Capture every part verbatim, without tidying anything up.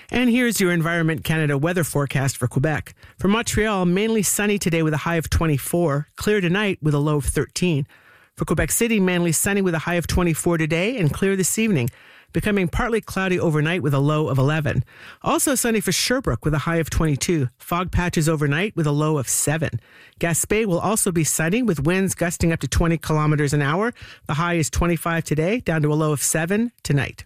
And here's your Environment Canada weather forecast for Quebec. For Montreal, mainly sunny today with a high of twenty-four, clear tonight with a low of thirteen. For Quebec City, mainly sunny with a high of twenty-four today and clear this evening, becoming partly cloudy overnight with a low of eleven. Also sunny for Sherbrooke with a high of twenty-two. Fog patches overnight with a low of seven. Gaspé will also be sunny with winds gusting up to twenty kilometers an hour. The high is twenty-five today, down to a low of seven tonight.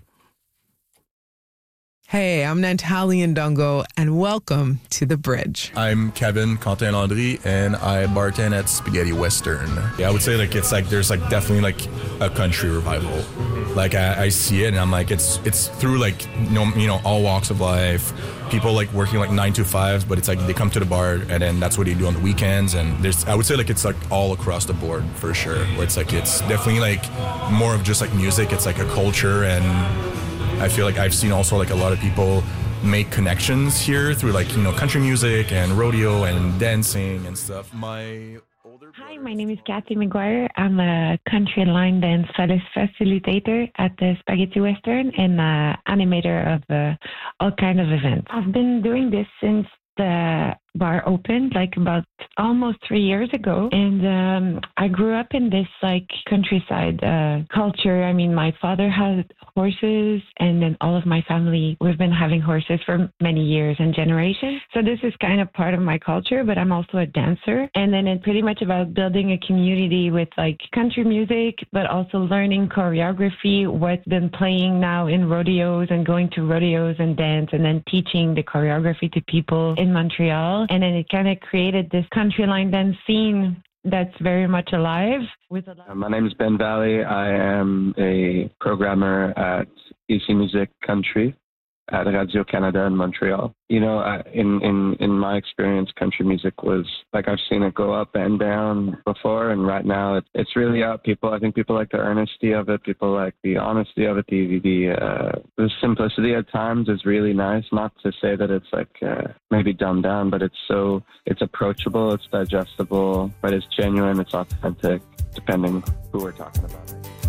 Hey, I'm Nantali Ndongo, and welcome to The Bridge. I'm Kevin Quentin Landry, and I bartend at Spaghetti Western. Yeah, I would say like it's like there's like definitely like a country revival. Like I, I see it, and I'm like it's it's through like you know you know all walks of life. People like working like nine to fives, but it's like they come to the bar, and then that's what they do on the weekends. And there's I would say like it's like all across the board for sure. Where it's like it's definitely like more of just like music. It's like a culture and. I feel like I've seen also like a lot of people make connections here through like, you know, country music and rodeo and dancing and stuff. My older Hi, my name is Kathy McGuire. I'm a country line dance facilitator at the Spaghetti Western and uh, animator of uh, all kinds of events. I've been doing this since the bar opened like about almost three years ago, and um, I grew up in this like countryside uh, culture. I mean, my father had horses, and then all of my family, we've been having horses for many years and generations. So this is kind of part of my culture, but I'm also a dancer. And then it's pretty much about building a community with like country music, but also learning choreography, what's been playing now in rodeos and going to rodeos and dance, and then teaching the choreography to people in Montreal. And then it kind of created this country line dance scene that's very much alive. With a lot- My name is Ben Valley. I am a programmer at E C Music Country at Radio Canada in Montreal. You know, I, in, in, in my experience, country music was, like, I've seen it go up and down before, and right now it, it's really up. People, I think people like the earnesty of it. People like the honesty of it. The, the, uh, the simplicity at times is really nice. Not to say that it's, like, uh, maybe dumbed down, but it's so, it's approachable, it's digestible, but it's genuine, it's authentic, depending who we're talking about.